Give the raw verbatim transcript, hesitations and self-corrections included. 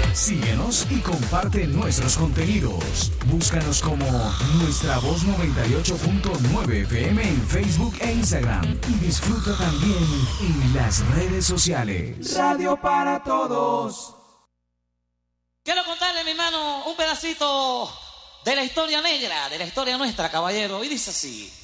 Síguenos y comparte nuestros contenidos. Búscanos como Nuestra Voz noventa y ocho punto nueve F M en Facebook e Instagram. Y disfruta también en las redes sociales. Radio para todos. Quiero contarle, mi hermano, un pedacito de la historia negra, de la historia nuestra, caballero. Y dice así.